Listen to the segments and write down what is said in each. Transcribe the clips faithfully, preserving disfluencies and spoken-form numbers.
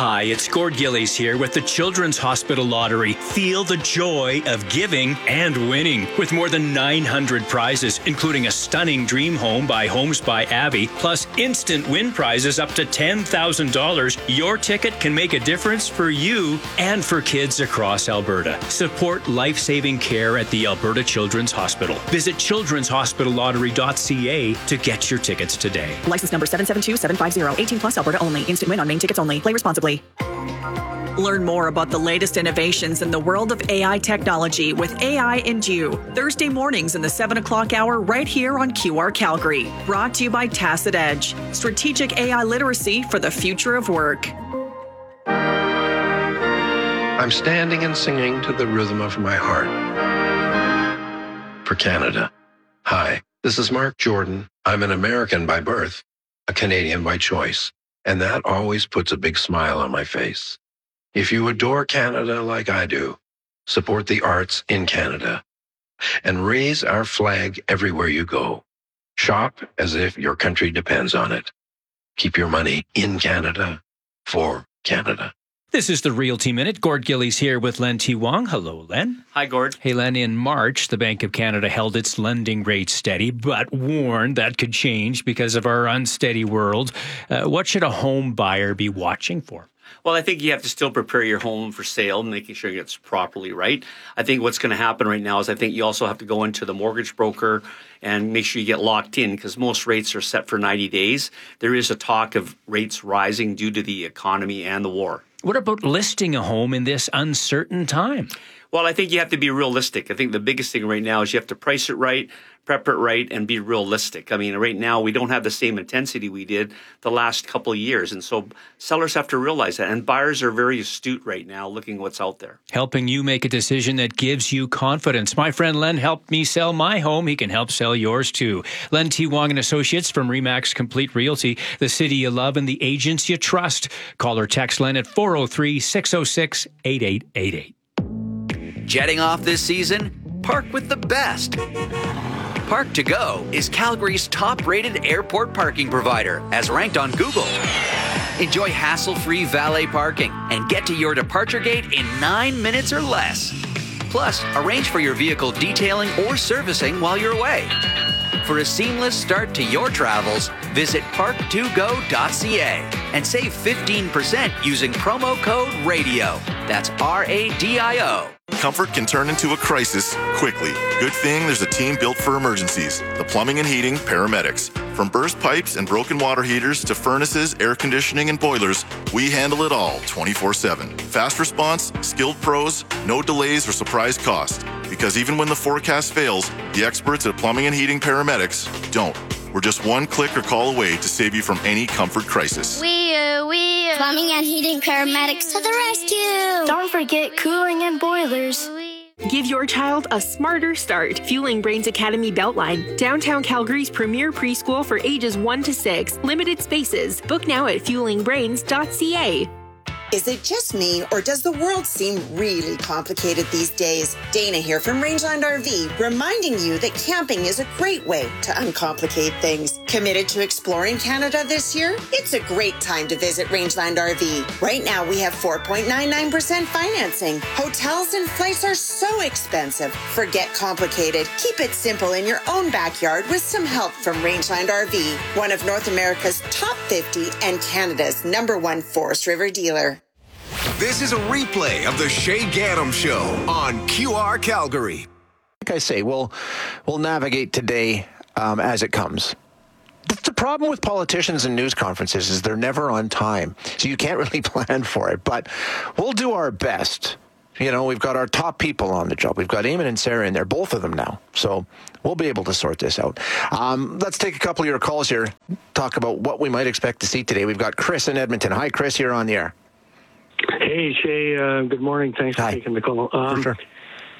Hi, it's Gord Gillies here with the Children's Hospital Lottery. Feel the joy of giving and winning with more than nine hundred prizes, including a stunning dream home by Homes by Abby, plus instant win prizes up to ten thousand dollars. Your ticket can make a difference for you and for kids across Alberta. Support life-saving care at the Alberta Children's Hospital. Visit children's hospital lottery dot c a to get your tickets today. License number seven seven two seven five zero. eighteen plus Alberta only. Instant win on main tickets only. Play responsibly. Learn more about the latest innovations in the world of A I technology with A I and You. Thursday mornings in the seven o'clock hour right here on Q R Calgary. Brought to you by Tacit Edge. Strategic A I literacy for the future of work. I'm standing and singing to the rhythm of my heart. For Canada. Hi, this is Mark Jordan. I'm an American by birth, a Canadian by choice. And that always puts a big smile on my face. If you adore Canada like I do, support the arts in Canada and raise our flag everywhere you go. Shop as if your country depends on it. Keep your money in Canada for Canada. This is the Realty Minute. Gord Gillies here with Len T. Wong. Hello, Len. Hi, Gord. Hey, Len, in March, the Bank of Canada held its lending rate steady, but warned that could change because of our unsteady world. Uh, what should a home buyer be watching for? Well, I think you have to still prepare your home for sale, making sure it's properly right. I think what's going to happen right now is I think you also have to go into the mortgage broker and make sure you get locked in because most rates are set for ninety days. There is a talk of rates rising due to the economy and the war. What about listing a home in this uncertain time? Well, I think you have to be realistic. I think the biggest thing right now is you have to price it right, prep it right, and be realistic. I mean, right now we don't have the same intensity we did the last couple of years. And so sellers have to realize that. And buyers are very astute right now looking what's out there. Helping you make a decision that gives you confidence. My friend Len helped me sell my home. He can help sell yours too. Len T. Wong and Associates from RE/MAX Complete Realty, the city you love and the agents you trust. Call or text Len at four oh three, six oh six, eight eight eight eight. Jetting off this season? Park with the best. Park to Go is Calgary's top-rated airport parking provider, as ranked on Google. Enjoy hassle-free valet parking and get to your departure gate in nine minutes or less. Plus, arrange for your vehicle detailing or servicing while you're away. For a seamless start to your travels, visit park to go dot c a and save fifteen percent using promo code RADIO. That's R A D I O. Comfort can turn into a crisis quickly. Good thing there's a team built for emergencies. The Plumbing and Heating Paramedics. From burst pipes and broken water heaters to furnaces, air conditioning, and boilers, we handle it all twenty-four seven. Fast response, skilled pros, no delays or surprise cost. Because even when the forecast fails, the experts at Plumbing and Heating Paramedics don't. We're just one click or call away to save you from any comfort crisis. We are, we are. Plumbing and Heating Paramedics to the rescue. Don't forget cooling and boilers. Give your child a smarter start. Fueling Brains Academy Beltline, downtown Calgary's premier preschool for ages one to six. Limited spaces. Book now at fueling brains dot c a. Is it just me, or does the world seem really complicated these days? Dana here from Rangeland R V, reminding you that camping is a great way to uncomplicate things. Committed to exploring Canada this year? It's a great time to visit Rangeland R V. Right now, we have four point nine nine percent financing. Hotels and flights are so expensive. Forget complicated. Keep it simple in your own backyard with some help from Rangeland R V, one of North America's top fifty and Canada's number one Forest River dealer. This is a replay of the Shay Gaddam Show on Q R Calgary. Like I say, we'll, we'll navigate today um, as it comes. The problem with politicians and news conferences is they're never on time, so you can't really plan for it. But we'll do our best. You know, we've got our top people on the job. We've got Eamon and Sarah in there, both of them now. So we'll be able to sort this out. Um, let's take a couple of your calls here, talk about what we might expect to see today. We've got Chris in Edmonton. Hi, Chris, you're on the air. Hey, Shay. Uh, good morning. Thanks for Hi. taking the call. Um, for sure.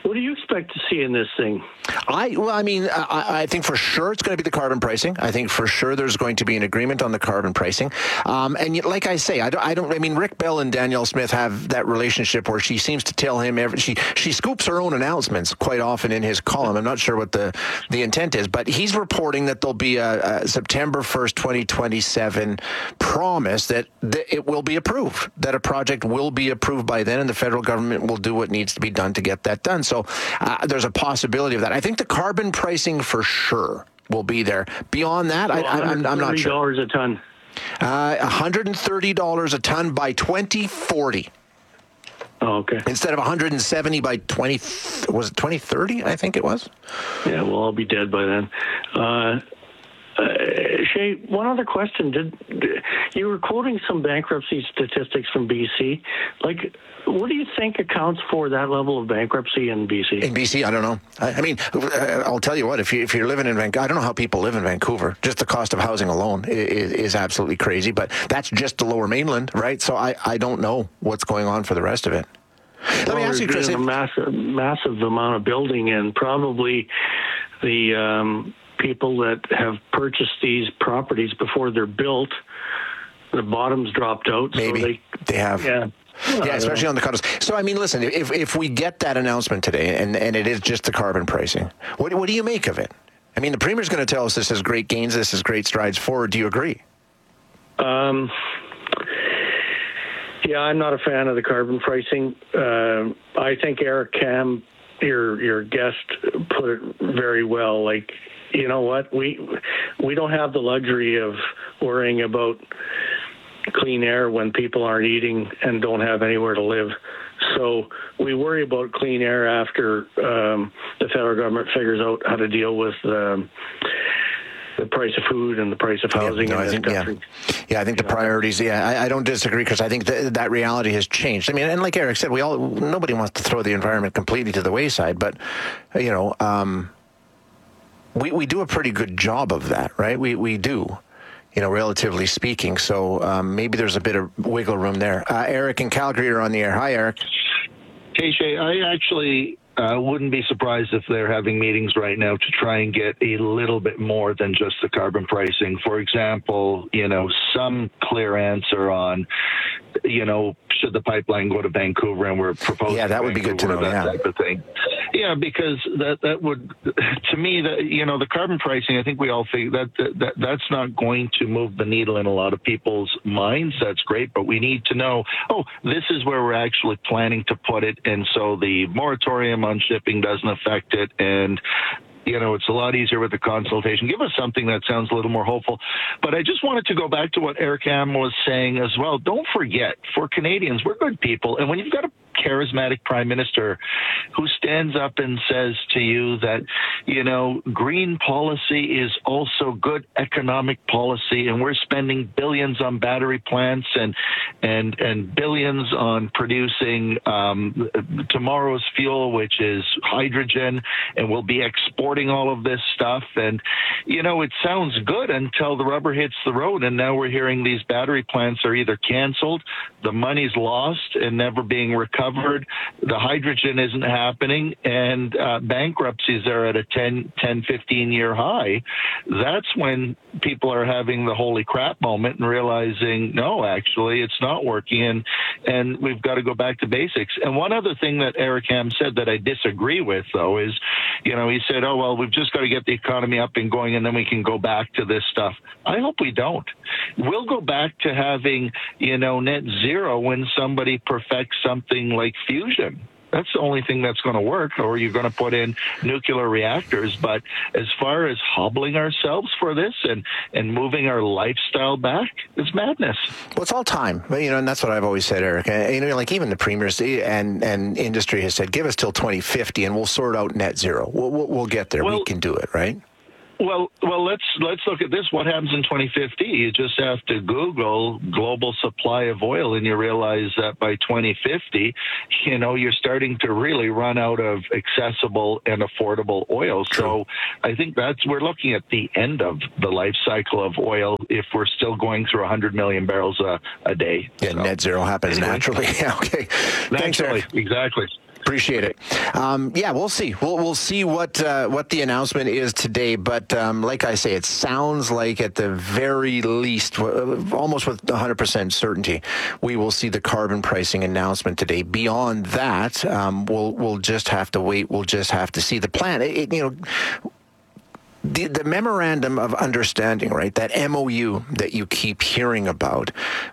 What do you expect to see in this thing? I well, I mean, I, I think for sure it's going to be the carbon pricing. I think for sure there's going to be an agreement on the carbon pricing. Um, and yet, like I say, I don't, I don't. I mean, Rick Bell and Danielle Smith have that relationship where she seems to tell him every. She she scoops her own announcements quite often in his column. I'm not sure what the the intent is, but he's reporting that there'll be a, a September first, twenty twenty-seven promise that, that it will be approved, that a project will be approved by then, and the federal government will do what needs to be done to get that done. So uh, there's a possibility of that. I think the carbon pricing for sure will be there. Beyond that, well, I, I'm, I'm not sure. one hundred thirty dollars a ton. Uh, one hundred thirty dollars a ton by twenty forty. Oh, okay. Instead of one hundred seventy by twenty, was it twenty thirty? I think it was. Yeah, well, I'll be dead by then. Uh, uh, Shay, one other question. Did, did you were quoting some bankruptcy statistics from B C? Like, what do you think accounts for that level of bankruptcy in B C? In B C, I don't know. I, I mean, I'll tell you what. If you if you're living in Vancouver, I don't know how people live in Vancouver. Just the cost of housing alone is, is absolutely crazy. But that's just the Lower Mainland, right? So I, I don't know what's going on for the rest of it. Let well, me ask you, Chris. There's a massive, massive amount of building, and probably the um, people that have purchased these properties before they're built, the bottoms dropped out. Maybe so they, they have. Yeah. Yeah, especially on the condos. So, I mean, listen, if if we get that announcement today, and, and it is just the carbon pricing, what what do you make of it? I mean, the Premier's going to tell us this is great gains, this is great strides forward. Do you agree? Um. Yeah, I'm not a fan of the carbon pricing. Uh, I think Eric Kam, your your guest, put it very well. Like, you know what? We we don't have the luxury of worrying about clean air when people aren't eating and don't have anywhere to live. So we worry about clean air after um, the federal government figures out how to deal with um, the price of food and the price of housing yeah, no, in this think, country. Yeah, yeah I think the priorities, yeah, I, I don't disagree because I think that that reality has changed. I mean, and like Eric said, we all, nobody wants to throw the environment completely to the wayside, but, you know, um, we, we do a pretty good job of that, right? We, we do. You know, relatively speaking. So um, maybe there's a bit of wiggle room there. Uh, Eric in Calgary are on the air. Hi, Eric. Hey, Shay. I actually uh, wouldn't be surprised if they're having meetings right now to try and get a little bit more than just the carbon pricing. For example, you know, some clear answer on, you know, should the pipeline go to Vancouver, and we're proposing. Yeah, that would Vancouver, be good to know. That yeah. type of thing. Yeah, because that that would, to me, that you know, the carbon pricing. I think we all think that, that that that's not going to move the needle in a lot of people's minds. That's great, but we need to know. Oh, this is where we're actually planning to put it, and so the moratorium on shipping doesn't affect it, and. You know, it's a lot easier with the consultation. Give us something that sounds a little more hopeful. But I just wanted to go back to what Eric Kam was saying as well. Don't forget, for Canadians, we're good people. And when you've got a charismatic prime minister who stands up and says to you that, you know, green policy is also good economic policy, and we're spending billions on battery plants and and and billions on producing um, tomorrow's fuel, which is hydrogen, and we'll be exporting all of this stuff. And, you know, it sounds good until the rubber hits the road, and now we're hearing these battery plants are either canceled, the money's lost and never being recovered, the hydrogen isn't happening, and uh, bankruptcies are at a ten, fifteen year high. That's when people are having the holy crap moment and realizing, no, actually, it's not working, and, and we've got to go back to basics. And one other thing that Eric Ham said that I disagree with, though, is, you know, he said, oh, well, we've just got to get the economy up and going, and then we can go back to this stuff. I hope we don't. We'll go back to having, you know, net zero when somebody perfects something like fusion. That's the only thing that's going to work, or you're going to put in nuclear reactors. But as far as hobbling ourselves for this and, and moving our lifestyle back, it's madness. Well, it's all time. You know, and that's what I've always said, Eric. You know, like even the premiers and, and industry has said, give us till twenty fifty and we'll sort out net zero. We'll, we'll, we'll get there. Well, we can do it, right? Well, well, let's let's look at this. What happens in twenty fifty? You just have to Google global supply of oil, and you realize that by twenty fifty, you know, you're starting to really run out of accessible and affordable oil. So I think that's we're looking at the end of the life cycle of oil if we're still going through one hundred million barrels a, a day. Yeah, so, net zero happens anyway. naturally. Yeah, okay. Thanks, Eric. Exactly. Appreciate it. Um, yeah, we'll see. We'll we'll see what uh, what the announcement is today. But um, like I say, it sounds like at the very least, almost with one hundred percent certainty, we will see the carbon pricing announcement today. Beyond that, um, we'll we'll just have to wait. We'll just have to see the plan. It, it, you know. The, the memorandum of understanding, right, that M O U that you keep hearing about,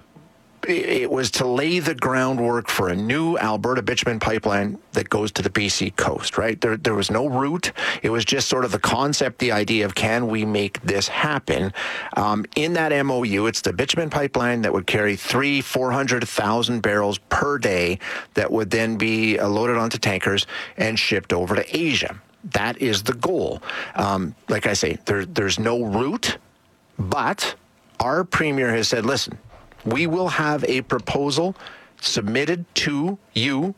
it was to lay the groundwork for a new Alberta bitumen pipeline that goes to the B C coast, right? There, there was no route. It was just sort of the concept, the idea of can we make this happen? Um, in that M O U, it's the bitumen pipeline that would carry three, four hundred thousand barrels per day that would then be uh, loaded onto tankers and shipped over to Asia. That is the goal. Um, like I say, there, there's no route, but our premier has said, listen, we will have a proposal submitted to you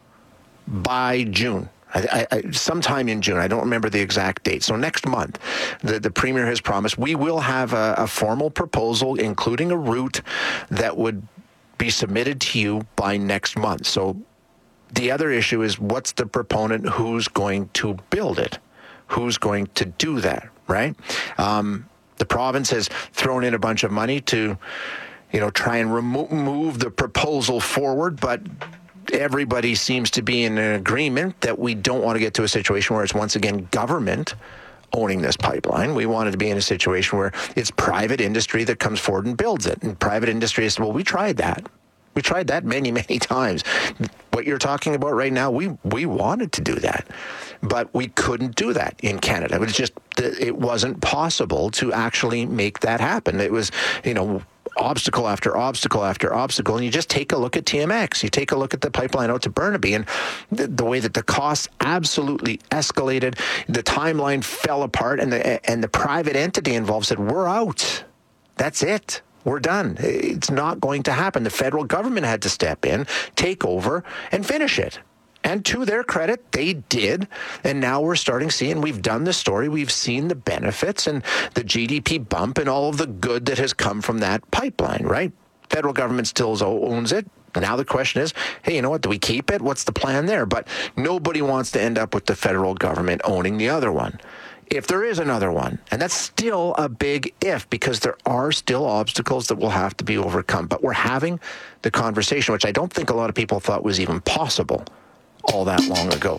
by June. I, I, sometime in June. I don't remember the exact date. So next month, the, the premier has promised we will have a, a formal proposal, including a route that would be submitted to you by next month. So the other issue is what's the proponent, who's going to build it, who's going to do that, right? Um, the province has thrown in a bunch of money to, you know, try and remo- move the proposal forward, but everybody seems to be in an agreement that we don't want to get to a situation where it's once again government owning this pipeline. We wanted to be in a situation where it's private industry that comes forward and builds it. And private industry is, well, we tried that. We tried that many, many times. What you're talking about right now, we we wanted to do that, but we couldn't do that in Canada. It was just, it wasn't possible to actually make that happen. It was, you know, obstacle after obstacle after obstacle. And you just take a look at T M X. You take a look at the pipeline out to Burnaby and the, the way that the costs absolutely escalated, the timeline fell apart, and the and the private entity involved said, we're out. That's it. We're done. It's not going to happen. The federal government had to step in, take over, and finish it. And to their credit, they did. And now we're starting to see, and we've done the story, we've seen the benefits and the G D P bump and all of the good that has come from that pipeline, right? Federal government still owns it. Now the question is, hey, you know what? Do we keep it? What's the plan there? But nobody wants to end up with the federal government owning the other one. If there is another one, and that's still a big if, because there are still obstacles that will have to be overcome. But we're having the conversation, which I don't think a lot of people thought was even possible all that long ago.